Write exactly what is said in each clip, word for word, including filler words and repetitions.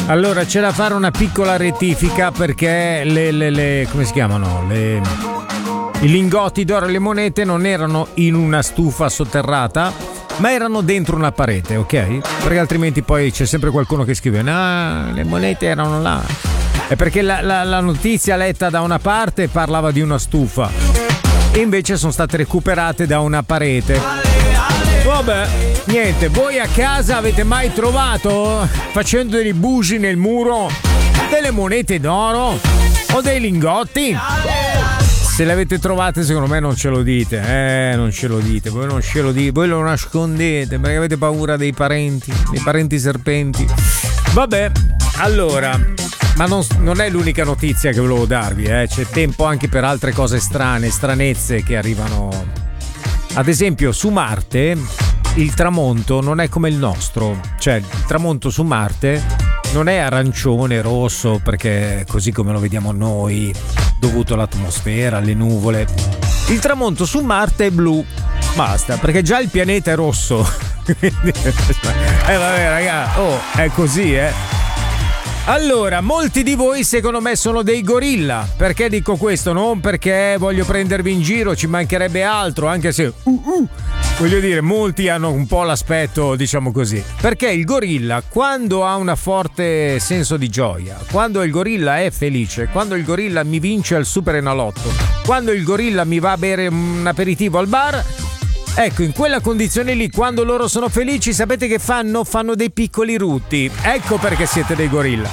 Allora c'è da fare una piccola rettifica perché le, le, le come si chiamano? Le, i lingotti d'oro e le monete non erano in una stufa sotterrata, ma erano dentro una parete, ok? Perché altrimenti poi c'è sempre qualcuno che scrive no, le monete erano là. È perché la, la, la notizia letta da una parte parlava di una stufa e invece sono state recuperate da una parete. Vabbè, niente, voi a casa avete mai trovato, facendo dei buchi nel muro, delle monete d'oro o dei lingotti? Se le avete trovate, secondo me non ce lo dite, eh, non ce lo dite, voi non ce lo dite, voi lo nascondete perché avete paura dei parenti, dei parenti serpenti. Vabbè, allora, ma non, non è l'unica notizia che volevo darvi, eh, c'è tempo anche per altre cose strane, stranezze che arrivano. Ad esempio, su Marte il tramonto non è come il nostro, cioè il tramonto su Marte non è arancione, rosso, perché così come lo vediamo noi, dovuto all'atmosfera, alle nuvole. Il tramonto su Marte è blu, basta, perché già il pianeta è rosso. Quindi, eh vabbè raga, oh, è così, eh. Allora, molti di voi secondo me sono dei gorilla. Perché dico questo? Non perché voglio prendervi in giro, ci mancherebbe altro, anche se uh, uh, voglio dire, molti hanno un po' l'aspetto, diciamo così. Perché il gorilla, quando ha un forte senso di gioia, quando il gorilla è felice, quando il gorilla mi vince al Super Enalotto, quando il gorilla mi va a bere un aperitivo al bar, ecco, in quella condizione lì, quando loro sono felici, sapete che fanno? Fanno dei piccoli rutti. Ecco perché siete dei gorilla.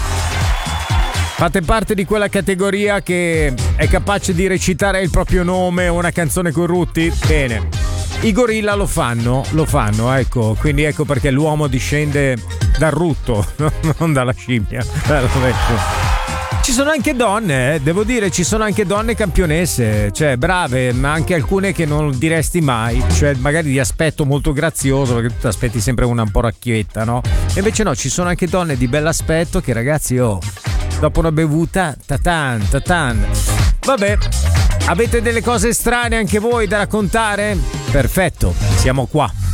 Fate parte di quella categoria che è capace di recitare il proprio nome o una canzone con rutti? Bene. I gorilla lo fanno, lo fanno, ecco. Quindi ecco perché l'uomo discende dal rutto, non dalla scimmia. Ci sono anche donne, eh, devo dire, ci sono anche donne campionesse, cioè brave, ma anche alcune che non diresti mai, cioè magari di aspetto molto grazioso, perché tu ti aspetti sempre una un po' racchietta, no? E invece no, ci sono anche donne di bell'aspetto che, ragazzi, oh, dopo una bevuta, tatan, tatan. Vabbè, avete delle cose strane anche voi da raccontare? Perfetto, siamo qua.